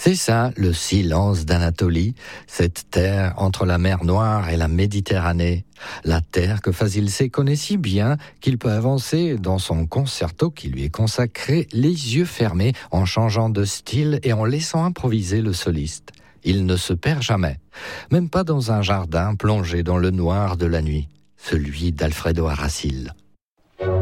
C'est ça, le silence d'Anatolie, cette terre entre la mer Noire et la Méditerranée. La terre que Fazil Say connaît si bien qu'il peut avancer dans son concerto qui lui est consacré les yeux fermés en changeant de style et en laissant improviser le soliste. Il ne se perd jamais, même pas dans un jardin plongé dans le noir de la nuit, celui d'Alfredo Aracil.